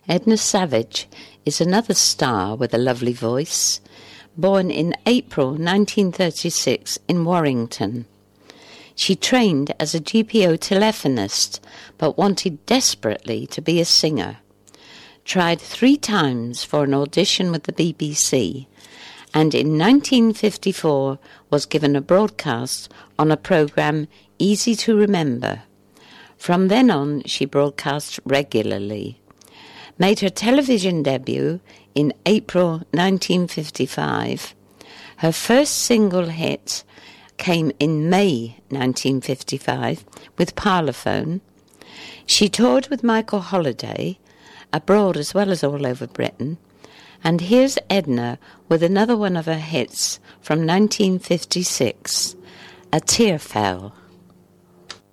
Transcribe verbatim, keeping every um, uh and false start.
Edna Savage is another star with a lovely voice, born in April nineteen thirty-six in Warrington. She trained as a G P O telephonist, but wanted desperately to be a singer. Tried three times for an audition with the B B C, and in nineteen fifty-four was given a broadcast on a programme Easy to Remember. From then on, she broadcast regularly. Made her television debut in April nineteen fifty-five. Her first single hit came in May nineteen fifty-five with Parlophone. She toured with Michael Holiday, abroad as well as all over Britain. And here's Edna with another one of her hits from nineteen fifty-six, A Tear Fell.